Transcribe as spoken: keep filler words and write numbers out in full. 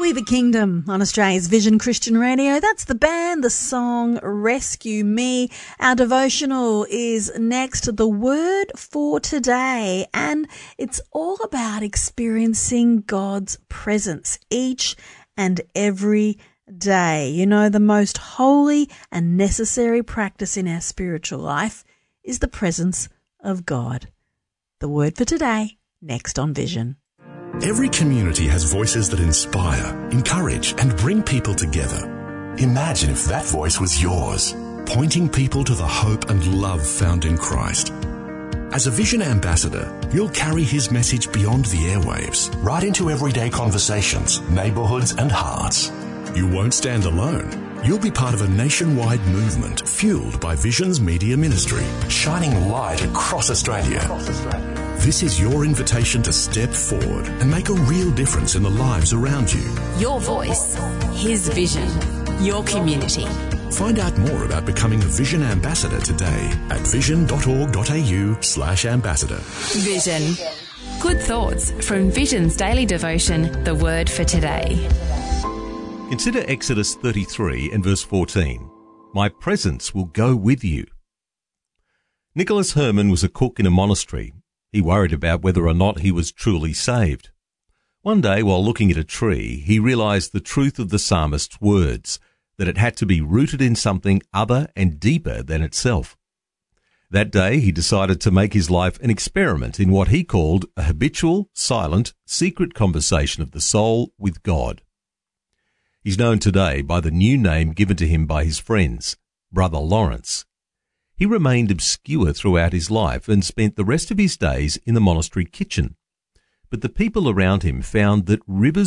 We the Kingdom on Australia's Vision Christian Radio. That's the band, the song Rescue Me. Our devotional is next, the word for today, and it's all about experiencing God's presence each and every day. You know, the most holy and necessary practice in our spiritual life is the presence of God. The word for today, next on Vision. Every community has voices that inspire, encourage, and bring people together. Imagine if that voice was yours, pointing people to the hope and love found in Christ. As a Vision ambassador, you'll carry his message beyond the airwaves, right into everyday conversations, neighbourhoods, and hearts. You won't stand alone. You'll be part of a nationwide movement fueled by Vision's media ministry, shining light across Australia. Across Australia. This is your invitation to step forward and make a real difference in the lives around you. Your voice, his vision, your community. Find out more about becoming a Vision ambassador today at vision.org.au slash ambassador. Vision. Good thoughts from Vision's daily devotion, the word for today. Consider Exodus thirty-three and verse fourteen. My presence will go with you. Nicholas Herman was a cook in a monastery. He worried about whether or not he was truly saved. One day, while looking at a tree, he realized the truth of the psalmist's words, that it had to be rooted in something other and deeper than itself. That day, he decided to make his life an experiment in what he called a habitual, silent, secret conversation of the soul with God. He's known today by the new name given to him by his friends, Brother Lawrence. He remained obscure throughout his life and spent the rest of his days in the monastery kitchen. But the people around him found that rivers